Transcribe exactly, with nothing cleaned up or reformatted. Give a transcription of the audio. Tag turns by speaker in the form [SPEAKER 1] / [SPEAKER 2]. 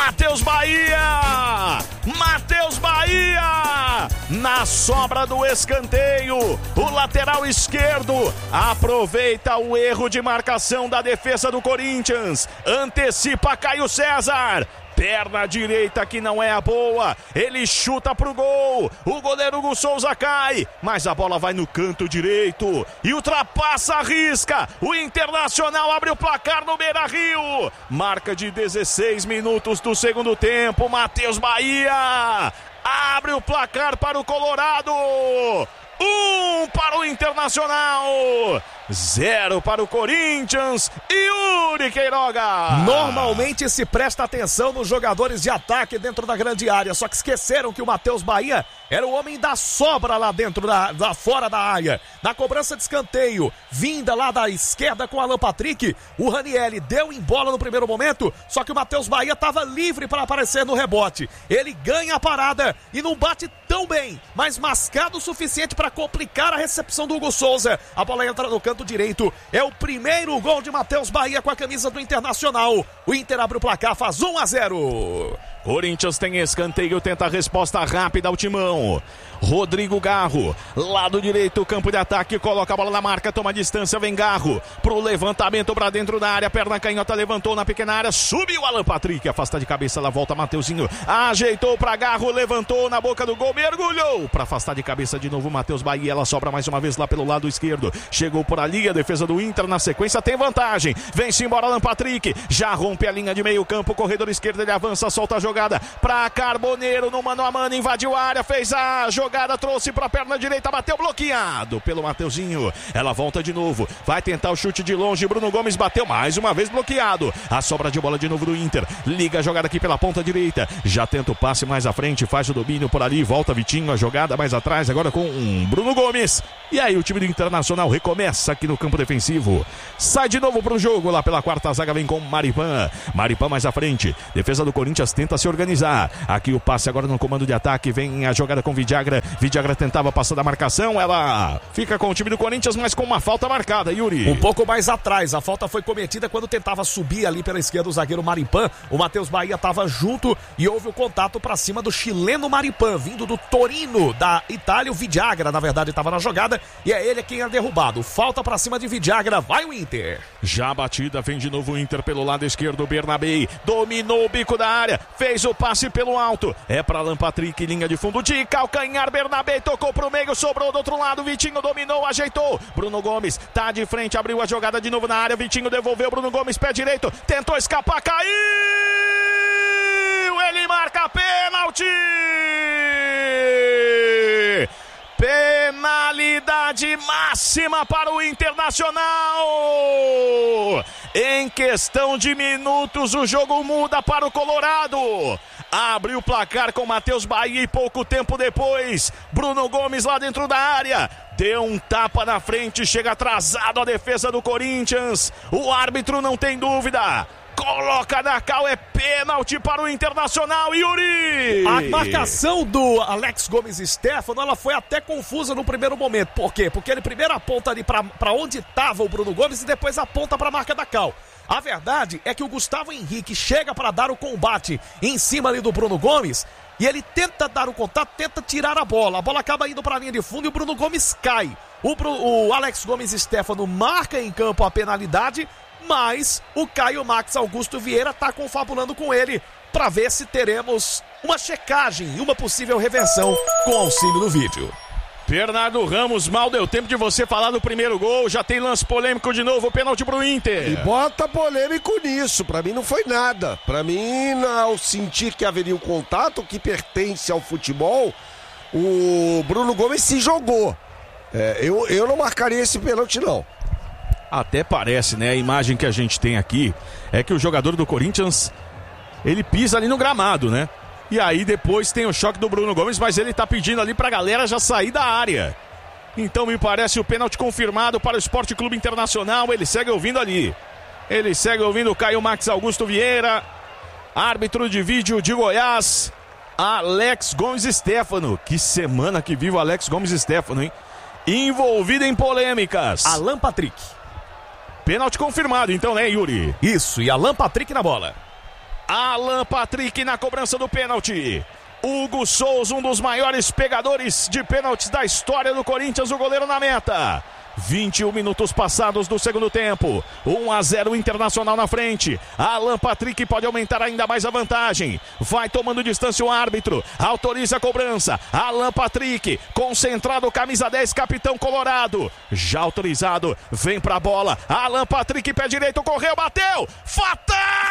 [SPEAKER 1] Matheus Bahia! Matheus Bahia! Na sobra do escanteio, o lateral esquerdo aproveita o erro de marcação da defesa do Corinthians, antecipa Caio César. Perna direita que não é a boa, ele chuta pro gol, o goleiro Hugo Souza cai, mas a bola vai no canto direito e ultrapassa a risca. O Internacional abre o placar no Beira-Rio, marca de dezesseis minutos do segundo tempo. Matheus Bahia abre o placar para o Colorado, um para o Internacional, zero para o Corinthians. Yuri Queiroga.
[SPEAKER 2] Normalmente se presta atenção nos jogadores de ataque dentro da grande área, só que esqueceram que o Matheus Bahia era o homem da sobra lá dentro, da, da fora da área. Na cobrança de escanteio, vinda lá da esquerda com o Alan Patrick, o Ranieri deu em bola no primeiro momento, só que o Matheus Bahia estava livre para aparecer no rebote. Ele ganha a parada e não bate tão bem, mas mascado o suficiente para complicar a recepção do Hugo Souza. A bola entra no canto direito, é o primeiro gol de Matheus Bahia com a camisa do Internacional. O Inter abre o placar, faz um a zero.
[SPEAKER 1] Corinthians tem escanteio, tenta a resposta rápida ao timão. Rodrigo Garro, lado direito, campo de ataque, coloca a bola na marca, toma distância, vem Garro pro levantamento pra dentro da área, perna canhota, levantou na pequena área, subiu Alan Patrick, afasta de cabeça, ela volta, Mateuzinho, ajeitou pra Garro, levantou na boca do gol, mergulhou pra afastar de cabeça de novo Matheus Bahia, ela sobra mais uma vez lá pelo lado esquerdo, chegou por ali, a defesa do Inter na sequência tem vantagem, vem-se embora Alan Patrick, já rompe a linha de meio campo, corredor esquerdo, ele avança, solta a jogada pra Carboneiro, no mano a mano, invadiu a área, fez a jogada, jogada, trouxe para a perna direita, bateu bloqueado pelo Mateuzinho, ela volta de novo, vai tentar o chute de longe, Bruno Gomes bateu mais uma vez bloqueado, a sobra de bola de novo do Inter, liga a jogada aqui pela ponta direita, já tenta o passe mais à frente, faz o domínio por ali, volta Vitinho, a jogada mais atrás, agora com um Bruno Gomes, e aí o time do Internacional recomeça aqui no campo defensivo, sai de novo pro jogo, lá pela quarta zaga vem com Maripan, Maripan mais à frente, defesa do Corinthians tenta se organizar, aqui o passe agora no comando de ataque, vem a jogada com Vidagra, Vidagra tentava passar da marcação, ela fica com o time do Corinthians, mas com uma falta marcada, Yuri.
[SPEAKER 2] Um pouco mais atrás, a falta foi cometida quando tentava subir ali pela esquerda o zagueiro Maripan, o Matheus Bahia estava junto e houve o contato para cima do chileno Maripan, vindo do Torino, da Itália, o Vidagra, na verdade, estava na jogada e é ele quem é derrubado. Falta para cima de Vidagra, vai o Inter.
[SPEAKER 1] Já a batida, vem de novo o Inter pelo lado esquerdo, Bernabé dominou o bico da área, fez o passe pelo alto, é para Alan Patrick, linha de fundo de calcanhar, Bernabé tocou pro meio, sobrou do outro lado, Vitinho dominou, ajeitou, Bruno Gomes tá de frente, abriu a jogada de novo na área, Vitinho devolveu, Bruno Gomes pé direito, tentou escapar, caiu, ele marca pênalti! Penalidade máxima para o Internacional. Em questão de minutos o jogo muda para o Colorado. Abre o placar com Matheus Bahia e pouco tempo depois Bruno Gomes lá dentro da área deu um tapa na frente, chega atrasado a defesa do Corinthians. O árbitro não tem dúvida, coloca na cal, é pênalti para o Internacional, Yuri!
[SPEAKER 2] A marcação do Alex Gomes Stefano, ela foi até confusa no primeiro momento. Por quê? Porque ele primeiro aponta ali para onde estava o Bruno Gomes e depois aponta para a marca da cal. A verdade é que o Gustavo Henrique chega para dar o combate em cima ali do Bruno Gomes e ele tenta dar o contato, tenta tirar a bola. A bola acaba indo para a linha de fundo e o Bruno Gomes cai. O, o Alex Gomes Stefano marca em campo a penalidade, mas o Caio Max Augusto Vieira está confabulando com ele para ver se teremos uma checagem e uma possível reversão com auxílio do vídeo.
[SPEAKER 1] Bernardo Ramos, mal deu tempo de você falar do primeiro gol, já tem lance polêmico de novo, pênalti pro Inter.
[SPEAKER 3] E bota polêmico nisso, pra mim não foi nada. Pra mim, ao sentir que haveria um contato que pertence ao futebol, o Bruno Gomes se jogou. É, eu, eu não marcaria esse pênalti não.
[SPEAKER 1] Até parece, né? A imagem que a gente tem aqui é que o jogador do Corinthians, ele pisa ali no gramado, né? E aí depois tem o choque do Bruno Gomes, mas ele tá pedindo ali pra galera já sair da área. Então me parece o pênalti confirmado para o Esporte Clube Internacional. Ele segue ouvindo ali. Ele segue ouvindo o Caio Max Augusto Vieira. Árbitro de vídeo de Goiás, Alex Gomes Stefano. Que semana que vive o Alex Gomes Stefano, hein? Envolvido em polêmicas.
[SPEAKER 2] Alan Patrick.
[SPEAKER 1] Pênalti confirmado então, né, Yuri?
[SPEAKER 2] Isso, e Alan Patrick na bola.
[SPEAKER 1] Alan Patrick na cobrança do pênalti. Hugo Souza, um dos maiores pegadores de pênaltis da história do Corinthians, o goleiro na meta. vinte e um minutos passados do segundo tempo. um a zero Internacional na frente. Alan Patrick pode aumentar ainda mais a vantagem. Vai tomando distância o árbitro. Autoriza a cobrança. Alan Patrick, concentrado, camisa dez, capitão colorado. Já autorizado, vem pra bola. Alan Patrick, pé direito, correu, bateu. Fatal!